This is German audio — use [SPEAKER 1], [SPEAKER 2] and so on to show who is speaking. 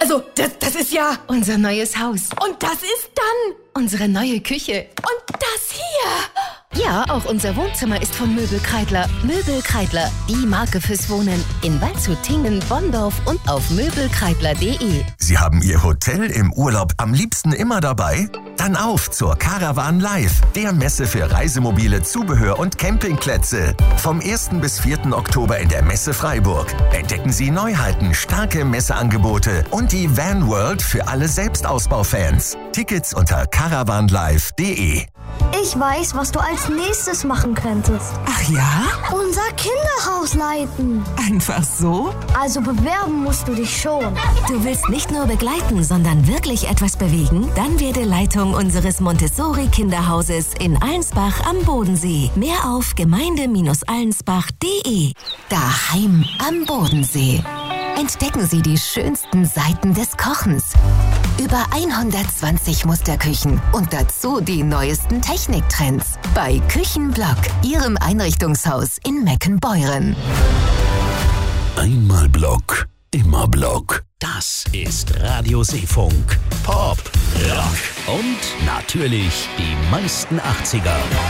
[SPEAKER 1] Also, das ist ja...
[SPEAKER 2] Unser neues Haus.
[SPEAKER 1] Und das ist dann...
[SPEAKER 2] Unsere neue Küche.
[SPEAKER 1] Und das hier...
[SPEAKER 2] Ja, auch unser Wohnzimmer ist von Möbel Kreidler. Möbel Kreidler, die Marke fürs Wohnen. In Waldshut, Tingen, Bonndorf und auf möbelkreidler.de.
[SPEAKER 3] Sie haben Ihr Hotel im Urlaub am liebsten immer dabei? Dann auf zur Caravan Live, der Messe für Reisemobile, Zubehör und Campingplätze. Vom 1. bis 4. Oktober in der Messe Freiburg. Entdecken Sie Neuheiten, starke Messeangebote und die Van World für alle Selbstausbaufans. Tickets unter caravanlive.de.
[SPEAKER 4] Ich weiß, was du als nächstes machen könntest.
[SPEAKER 5] Ach ja?
[SPEAKER 4] Unser Kinderhaus leiten.
[SPEAKER 5] Einfach so?
[SPEAKER 4] Also bewerben musst du dich schon.
[SPEAKER 6] Du willst nicht nur begleiten, sondern wirklich etwas bewegen? Dann werde Leitung unseres Montessori-Kinderhauses in Allensbach am Bodensee. Mehr auf gemeinde-allensbach.de. Daheim am Bodensee. Entdecken Sie die schönsten Seiten des Kochens. Über 120 Musterküchen und dazu die neuesten Techniktrends. Bei Küchenblock, Ihrem Einrichtungshaus in Meckenbeuren.
[SPEAKER 7] Einmal Block, immer Block. Das ist Radio Seefunk. Pop, Rock und natürlich die meisten 80er.